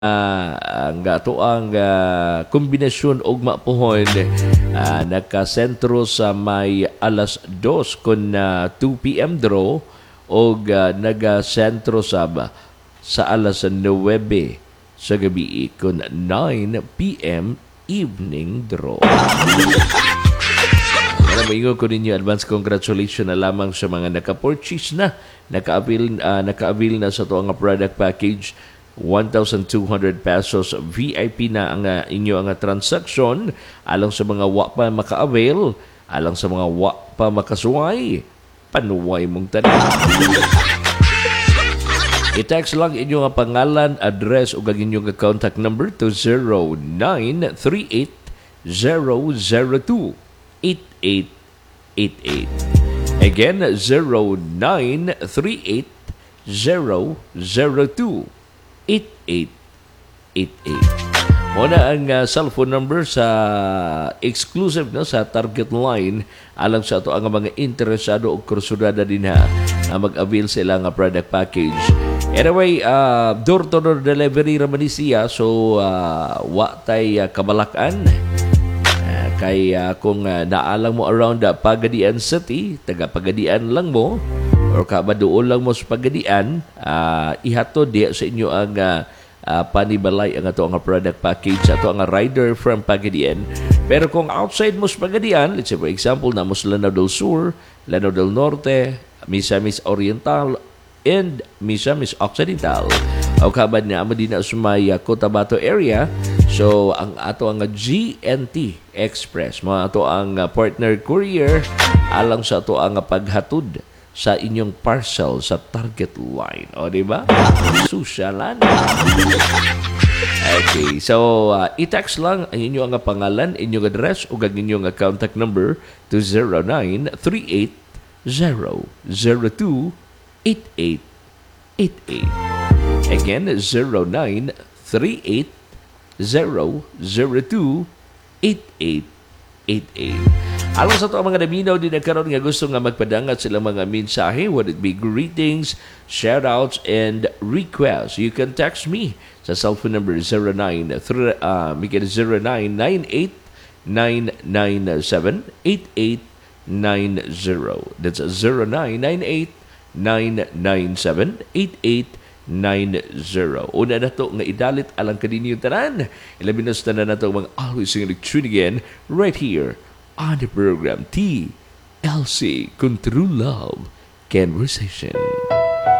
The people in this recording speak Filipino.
ang ato ang kombinasyon og mapuhon nakasentro sa may alas 2 kun 2 p.m. draw og nagasentro sa alas 9 sa gabi kun 9 p.m. evening draw. Maingon ko ninyo advance congratulations na lamang sa mga naka-purchase na, naka-avail na sa to ang product package. 1,200 pesos VIP na ang inyo ang transaction alang sa mga wa pa maka-avail, alang sa mga wa pa makasuway, panuway mong tanan. I-text lang inyong pangalan, address ug ang inyong contact number to 0938-002-8888. Again, 0938-002-8888. Muna ang cellphone number sa exclusive sa target line alang sa ato ang mga interesado o kursulada din na mag-avail sila ng product package. Anyway, door-to-door delivery raman siya, so wa tay kabalakan. Kaya kung naalang mo around Pagadian City, taga Pagadian lang mo, or kabadoon lang mo sa Pagadian, ihatod diya sa inyo ang panibalay ang ato ang product package, ato ang rider from Pagadian. Pero kung outside mo sa Pagadian, let's say for example, na mo sa Lanao del Sur, Lanao del Norte, Misamis Oriental, and Misamis Occidental, o kabad na mo din sa may Cotabato area, so ang ato ang GNT Express, mga ato ang partner courier alang sa ato ang paghatod sa inyong parcel sa target line. O, di ba? Susyalan. Okay, so i-text lang ang inyong pangalan, inyong address o ang inyong contact number to 0938-002-8888. Again, 0938-002-8888. Alam sa ito ang mga naminaw din nagkaroon nga gusto nga magpadangat sila mga mensahe, would it be greetings, shoutouts, and requests. You can text me sa cellphone number 0998-997-8890. That's 0998-997-8890. Una na ito nga idalit alang kaninyo tanan. Ilabinos na na ito mga always tune again right here on the program TLC True Love Conversation.